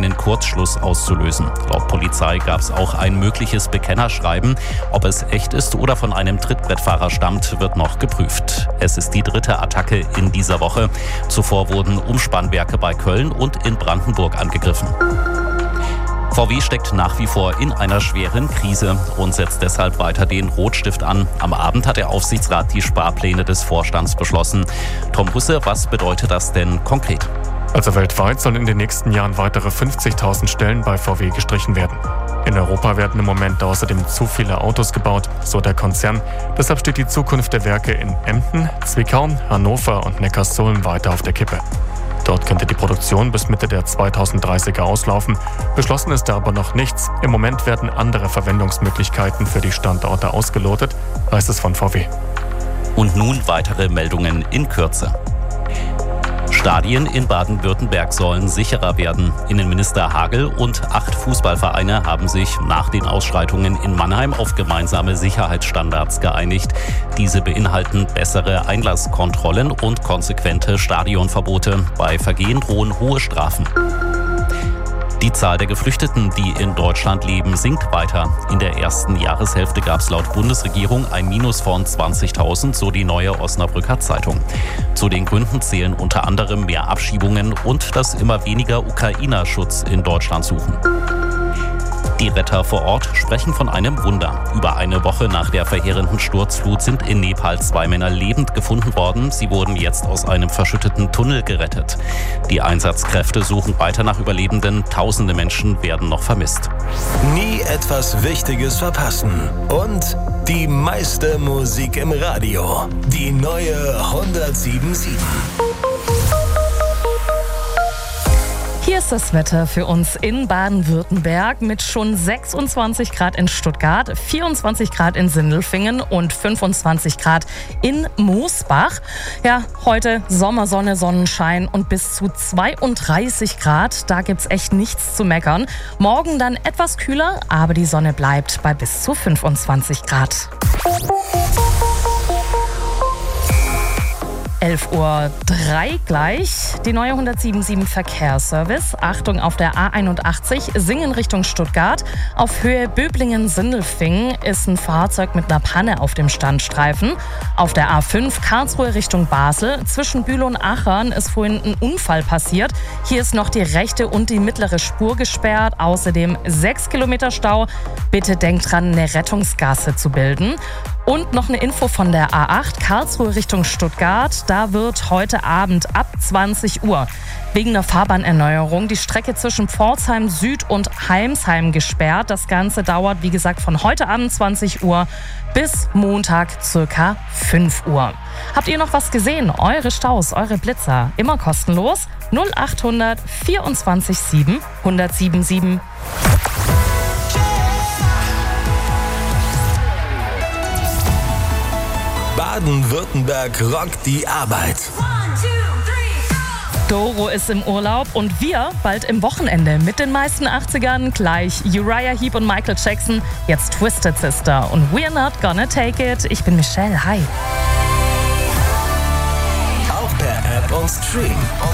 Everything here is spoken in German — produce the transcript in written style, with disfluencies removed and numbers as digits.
einen Kurzschluss auszulösen. Laut Polizei gab es auch ein mögliches Bekennerschreiben. Ob es echt ist oder von einem Trittbrettfahrer stammt, wird noch geprüft. Es ist die dritte Attacke in dieser Woche. Zuvor wurden Umspannwerke bei Köln und in Brandenburg angegriffen. VW steckt nach wie vor in einer schweren Krise und setzt deshalb weiter den Rotstift an. Am Abend hat der Aufsichtsrat die Sparpläne des Vorstands beschlossen. Tom Husse, was bedeutet das denn konkret? Also weltweit sollen in den nächsten Jahren weitere 50.000 Stellen bei VW gestrichen werden. In Europa werden im Moment außerdem zu viele Autos gebaut, so der Konzern. Deshalb steht die Zukunft der Werke in Emden, Zwickau, Hannover und Neckarsulm weiter auf der Kippe. Dort könnte die Produktion bis Mitte der 2030er auslaufen. Beschlossen ist da aber noch nichts. Im Moment werden andere Verwendungsmöglichkeiten für die Standorte ausgelotet, heißt es von VW. Und nun weitere Meldungen in Kürze. Stadien in Baden-Württemberg sollen sicherer werden. Innenminister Hagel und 8 Fußballvereine haben sich nach den Ausschreitungen in Mannheim auf gemeinsame Sicherheitsstandards geeinigt. Diese beinhalten bessere Einlasskontrollen und konsequente Stadionverbote. Bei Vergehen drohen hohe Strafen. Die Zahl der Geflüchteten, die in Deutschland leben, sinkt weiter. In der ersten Jahreshälfte gab es laut Bundesregierung ein Minus von 20.000, so die Neue Osnabrücker Zeitung. Zu den Gründen zählen unter anderem mehr Abschiebungen und dass immer weniger Ukrainer Schutz in Deutschland suchen. Die Retter vor Ort sprechen von einem Wunder. Über eine Woche nach der verheerenden Sturzflut sind in Nepal 2 Männer lebend gefunden worden. Sie wurden jetzt aus einem verschütteten Tunnel gerettet. Die Einsatzkräfte suchen weiter nach Überlebenden. Tausende Menschen werden noch vermisst. Nie etwas Wichtiges verpassen. Und die meiste Musik im Radio. Die neue 107.7. Hier ist das Wetter für uns in Baden-Württemberg mit schon 26 Grad in Stuttgart, 24 Grad in Sindelfingen und 25 Grad in Moosbach. Ja, heute Sommersonne, Sonnenschein und bis zu 32 Grad. Da gibt's echt nichts zu meckern. Morgen dann etwas kühler, aber die Sonne bleibt bei bis zu 25 Grad. 11:03 Uhr gleich. Die neue 107.7 Verkehrsservice. Achtung, auf der A81 Singen Richtung Stuttgart. Auf Höhe Böblingen-Sindelfingen ist ein Fahrzeug mit einer Panne auf dem Standstreifen. Auf der A5 Karlsruhe Richtung Basel. Zwischen Bühl und Achern ist vorhin ein Unfall passiert. Hier ist noch die rechte und die mittlere Spur gesperrt. Außerdem 6 Kilometer Stau. Bitte denkt dran, eine Rettungsgasse zu bilden. Und noch eine Info von der A8 Karlsruhe Richtung Stuttgart. Da wird heute Abend ab 20 Uhr wegen einer Fahrbahnerneuerung die Strecke zwischen Pforzheim Süd und Heimsheim gesperrt. Das Ganze dauert, wie gesagt, von heute Abend 20 Uhr bis Montag circa 5 Uhr. Habt ihr noch was gesehen? Eure Staus, eure Blitzer, immer kostenlos. 0800 24 7 1077. Baden-Württemberg rockt die Arbeit. Doro ist im Urlaub und wir bald im Wochenende mit den meisten 80ern. Gleich Uriah Heep und Michael Jackson, jetzt Twisted Sister und We're Not Gonna Take It. Ich bin Michelle, hi. Auch per App und Stream.